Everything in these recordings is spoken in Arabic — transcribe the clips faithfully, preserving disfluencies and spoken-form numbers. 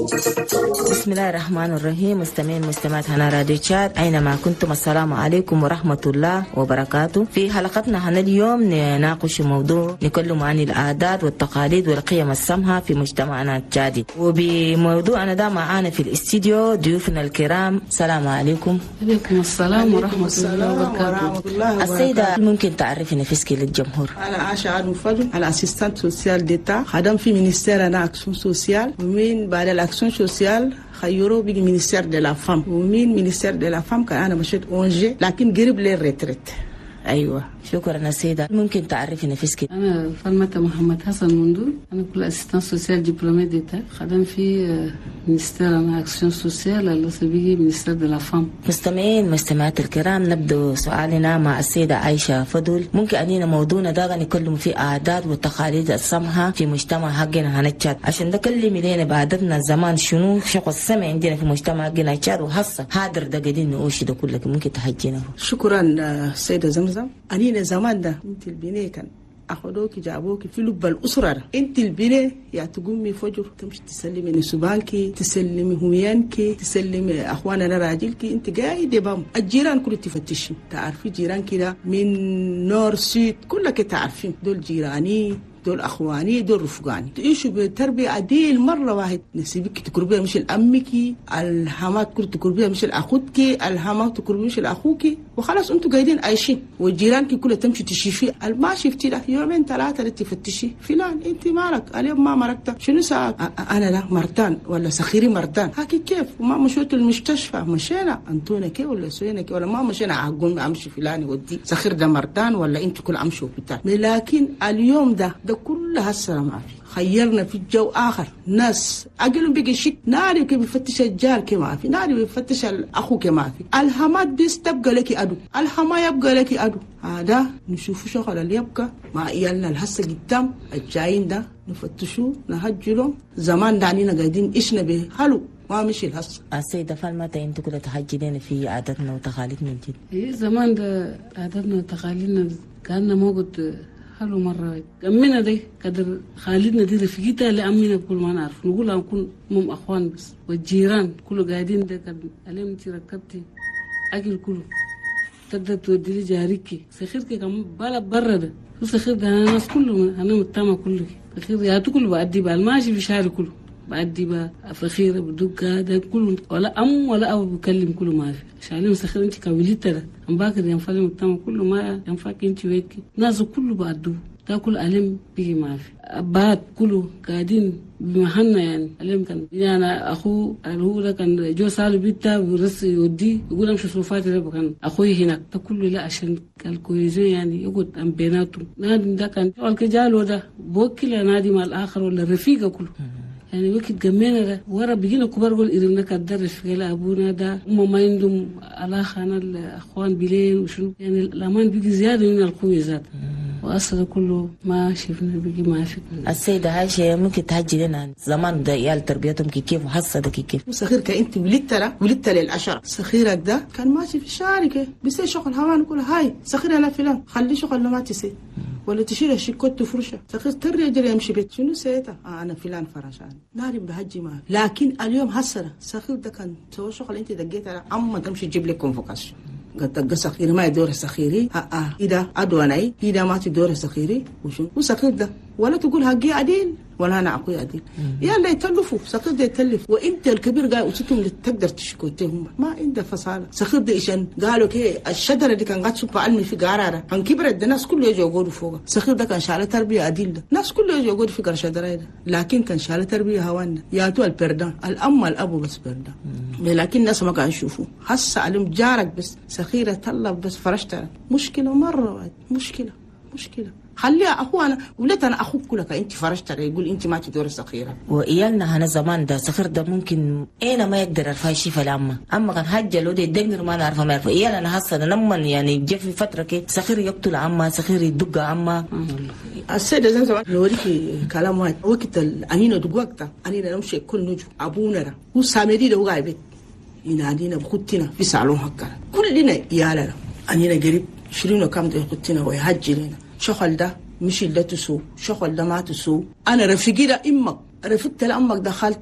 بسم الله الرحمن الرحيم. مستمعين مستمعات هنا راديو تشاد أينما كنتم، السلام عليكم ورحمة الله وبركاته. في حلقتنا هنا اليوم نناقش موضوع نتكلم عن العادات والتقاليد والقيم السامة في مجتمعنا التشادي. وبموضوعنا ده معانا في الاستديو ضيوفنا الكرام. السلام عليكم. عليكم السلام ورحمة الله وبركاته. السيدة ممكن تعرفي نفسك للجمهور؟ أنا عاشة عدم فضل، أنا أسيستانت سوسيال ديتا، خدم في مينيستير أنا أكسون سوسيال، ومن بعد الأكسون سوسيال خيروا بيجي مينيستير دي لا فام، ومن مينيستير دي لا فام كان أنا مشيت أونجي لكن قريب للريتريت. أيوة شكرا سيدة. ممكن تعرفي نفسك؟ أنا فاطمة محمد حسن مندول، أنا كل أسيستانت سوسيال دبلومي ديتا، خدم في مينيستير أنا أكسيون سوسيال اللي بيجي مينيستير دي لا فام. مستمعين مستمعات الكرام، نبدأ سؤالنا مع السيدة عايشة فضل. ممكن أنينا موضوعنا ده نتكلم في عادات والتقاليد السامحة في مجتمع حقنا هنا تشاد، عشان نكلم لنا بعاداتنا زمان شنو شق السمع عندنا في مجتمع حقنا تشاد، وحصة هادر ده قاعدين نقوش ده كله ممكن تحجينا. شكرا سيدة زمزم. أنينا زمان ده انت البنيه كان اخذوكي جابوكي في لب الاسره، انت البنيه يا تقومي فجر تمشي تسلمي نسبانكي، تسلمي هميانكي، تسلمي اخواننا راجلكي، انت قاعده بام الجيران كله تفتشي، تعرفي جيران كده من نور سيد كلك تعرفين دول جيراني دول اخواني دول رفقاني، تعيشوا بتربيه عديل مره واحد. نسيبك تقربيها مش لامك، الحمات كل تقربيها مش لاخوك، الحمات تقربيها مش لاخوك، وخلاص انتوا قاعدين عايشين، والجيران كلها تمشي تشوفي ما شفتي له يومين ثلاثه تفتشي فلان انت مالك اليوم ما مرقت شنو ساعه انا لا مرتان ولا سخيري مرتان هاكي كيف، وما مشيت المستشفى مشينا انتونا كي ولا سوينا كي ولا ما مشينا عقول امشي فلان ودي سخير ده مرتان ولا انت كل امشوا بتاع. لكن اليوم ده ده كلها السلام ما في، خيرنا في الجو آخر ناس أقلهم بيجي شك، ناري كي بيفتش الجار كي ما في، ناري بيفتش الأخو كي ما في، الهمات بس تبقى لك أدو، الهما يبقى لك أدو. هذا نشوف شغل اللي يبقى مع إيالنا الهسة قدام الجايين ده نفتشوا نهجلهم. زمان دعنينا قاعدين إيشنا بحلو ما مشي الهسة. السيدة فالما أنت كده تحجدين في عاداتنا وتقاليدنا الجد. إيه زمان ده عاداتنا وتقاليدنا كأننا موجود حلو مرة أمنا دي قدر خالدنا دي رفيقتها اللي أمنا كل ما نعرف نقول نكون مم أخوان بس، والجيران كله قاعدين ده قد عليهم أنت ركبتي أكل كله تقدر تودي لي جاريكي سخيرك كم بالا برا ده سخير ده أنا ناس كله أنا متما كله سخير يا تقول بعدي بالماشي في شهر كله بعدي بقى فخيرة بدوك هذا كله ولا أم ولا أبو بكلم كله ما في عشان مسخر أنت كويلتة ده أم باكر ينفعل متما كله ما ينفعك أنت وياك ناس كله بعدو تاكل علم بيجي ما في أبات كله قاعدين بمحنة يعني علم كان يعني أنا أخو هو ده كان جو سالو بيتا ورس يودي يقول أمشي صوفاتي ده كان أخوي هناك تكله لا عشان الكويزين يعني يقعد أم بيناتهم نادي ده كان الكجالو ده بوكل نادي مع الآخر ولا رفيقه كله يعني وقت جمعنا ده ورا بيجينا كبار قول إذا كدرس في كلا أبونا ده هم ما عندهم علاقة أنا الأخوان بلين وشنو يعني الأمان بيجي زيادة من الكويزات وأصلا كله ما شفنا بيجي ما في. السيدة عايشة ممكن تحجي لنا زمان ده عيال تربيتهم كيف وحصة ده كيف؟ سخيرك أنت ولدت له ولدت للعشرة، سخيرك ده كان ماشي في الشارع بيصير شغل هوان يقول هاي سخير أنا فلان خلي شغل ما تسي ولا تشيل الشيكوت تفرشه سخير تري أجري يمشي بيت شنو سيتا آه أنا فلان فرشان ناري بهجي ما. لكن اليوم هسرة سخير ده كان سوى شغل أنت دقيت على أما تمشي تجيب لك كونفوكاسيون قد تلقى سخيري ما يدور سخيري ها اه إذا أدواني إذا ما تدور سخيري وشو وسخير ده ولا تقول هاجي عديل ولا أنا أقوي عديل يلا يتلفوا سخير ده يتلف وأنت الكبير قال وستهم تقدر تشكوتهم ما عنده فصالة. سخير ده إيشان قالوا كي الشجرة دي كان قاعد سوبر علمي في قرارة عن كبرت الناس كله يجوا يقعدوا فوقها. سخير ده كان شاله تربية عديل ده الناس كله يجوا يقعدوا في قرشة ده لكن كان شاله تربية هوانا ياتوا البردان الأم الأبو بس بردان لكن الناس ما قاعد يشوفوا هسه علم جارك بس سخيرة طلب بس فرشتها مشكلة مرة واحد مشكلة مشكلة خليها أخوانا وليت أنا أخوك كلك أنت فرشتها يقول أنت ما تدور سخيرة. وإيالنا هنا زمان ده سخير ده ممكن أين ما يقدر يرفع شيء فلأما أما كان حاجة لو ده يدمر ما نعرف ما يعرف إيالنا هسه لما يعني جاء في فترة كده سخير يقتل عما سخير يدق عما. السيدة زمان زمان نوريكي كلام واحد وقت الأنينة دقوقتها أنينة نمشي كل نجو أبونا ده هو سامري ده وقاعد بيت ينادينا بخدتنا في صالون هكذا كلنا يالا أنينا قريب شرينا كم ده خدتنا ويهجي لنا شغل ده مش اللي تسو شغل ده ما تسو أنا رفيقي ده إمك رفقت لأمك دخلتك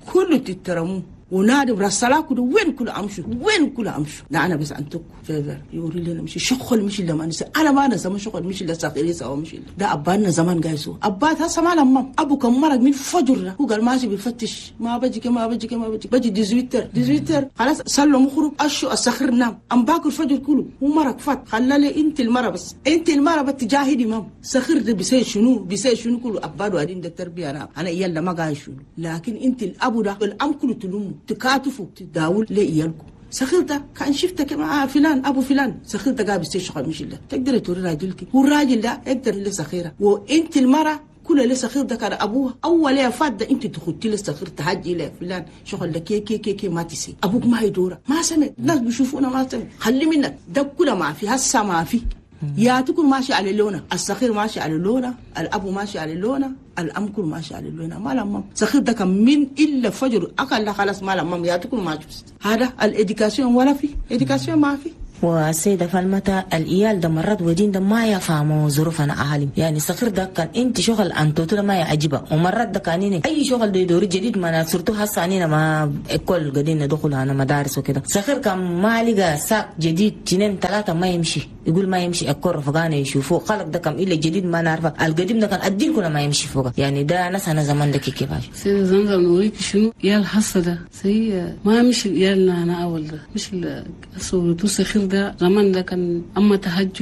كله تترموا ونادي برسلا كده وين كل امشوا وين كل امشوا لا انا بس انتك فيفر يوري لنا مش شغل مش اللي ما نسى انا ما انا زمان شغل مش اللي ساقيري سوا مش اللي ده ابانا زمان قايسو ابات هسه ما لما ابو كم مرق من فجر هو قال ماشي بيفتش ما بجي ما بجي ما بجي بجي ديزويتر ديزويتر خلاص سلوا مخرج اشو السخر نام ام باكل فجر كله هو مرق فات خلى لي انت المره بس انت المره بتجاهدي مام سخر ده بيسوي شنو بيسوي شنو كله ابادو قاعدين ده التربيه انا انا يلا ما قاعد شنو لكن انت الابو ده الام كله تلوم تكاتفوا تداول لإيالكم سخير ده كان شفتك مع فلان ابو فلان سخير ده قاعد بيستشغل شغل مش الله تقدر توري راجلك والراجل ده يقدر اللي سخيره وانت المراه كل اللي سخير ده كان ابوها اول يا فات ده انت تخدي له سخير تهجي له فلان شغل ده كي كي كي كي ما تسي ابوك ما يدوره ما سمع الناس بيشوفونا ما سمع خلي منك ده كله ما في هسه ما في يا تكون ماشي على اللونه الصغير ماشي على اللونه الابو ماشي على اللونه الام كل ماشي على اللونه ما لما صغير ده كم من الا فجر اقل خلاص ما لما يا تكون ماشي هذا الاديوكاسيون ولا في اديوكاسيون ما في والسيدة فالمتى الإيال ده مرات ودين ده ما يفهموا ظروفنا أهالي يعني صغير ده كان أنت شغل أنتو ما يعجبه ومرات ده كان أي شغل ده يدوري جديد ما نصرته هسه عنينا ما كل قاعدين ندخل أنا مدارس وكده صغير كان ما لقى ساق جديد جنين ثلاثة ما يمشي يقول ما يمشي أكور فقانا يشوفوه خلق ده كم إلا جديد ما نعرفه القديم ده كان أدين كله ما يمشي فوق يعني ده ناس أنا زمان ده كيف باش سيدة زمزم نوريك شنو يا الحصة ده سي ما مش يالنا أنا أول ده مش الصورة صغير ده زمان ده كان أما تهجد